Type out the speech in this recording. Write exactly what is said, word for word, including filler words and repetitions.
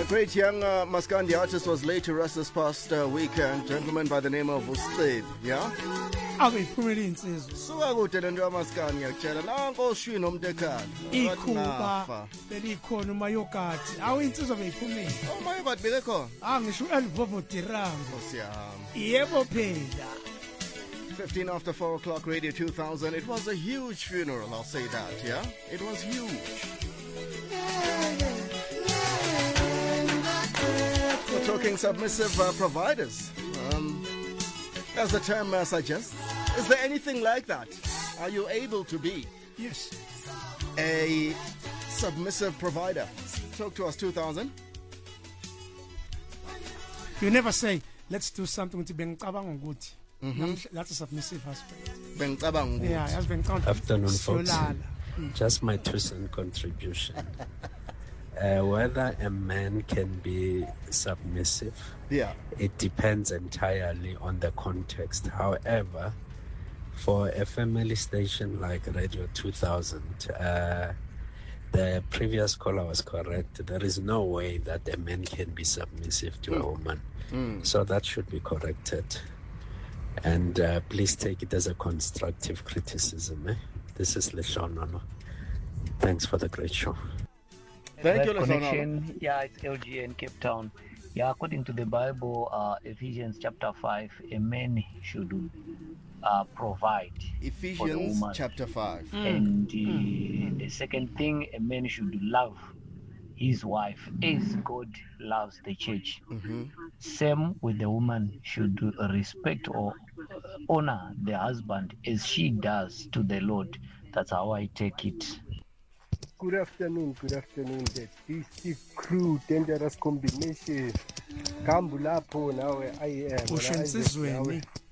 A great young uh, Maskandi artist was laid to rest this past uh, weekend. Gentleman by the name of Usted, yeah? Ave iphumela insizwe. Suka kude lento yaMaskandi ngiyakutshela nanko oshwini omtekhala. Ikhuba belikhona umayogati. Awu insizwe beyiphumela. Oh mayogati belekhona. Ah ngisho uLvovo Dirango. Siyahamba. Yebo phela. fifteen after four o'clock, Radio two thousand. It was a huge funeral, I'll say that, yeah? It was huge. We're talking submissive uh, providers. Um, as the term uh, suggests, is there anything like that? Are you able to be Yes. a submissive provider? Talk to us, two thousand. You never say, let's do something to bengicabanga ukuthi. That's a submissive aspect. Bengicabanga ukuthi. Yeah, as bengicabanga. Afternoon, folks. Just my two cent contribution. Uh, whether a man can be submissive, Yeah. it depends entirely on the context. However, for a family station like Radio two thousand, uh, the previous caller was correct. There is no way that a man can be submissive to mm. a woman. Mm. So that should be corrected. And uh, please take it as a constructive criticism. Eh? This is Leshonono. Thanks for the great show. Thank you, connection. Yeah, it's L G in Cape Town. Yeah, according to the Bible, uh, Ephesians chapter five, a man should uh, provide. Ephesians chapter five. Mm. And uh, mm. the second thing, a man should love his wife as God loves the church. Mm-hmm. Same with the woman, should respect or honor the husband as she does to the Lord. That's how I take it. Good afternoon, good afternoon. The D C crew, dangerous combination. Kambulapo now I am.